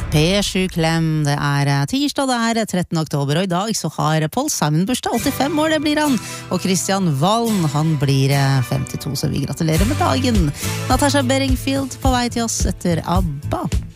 P7 Klem, det tirsdag, det 13. oktober, og i dag så har Paul Simon bursdag, 85 år, det blir han. Og Christian Valen, han blir 52, så vi gratulerer med dagen. Natasha Bedingfield på vei til oss etter ABBA.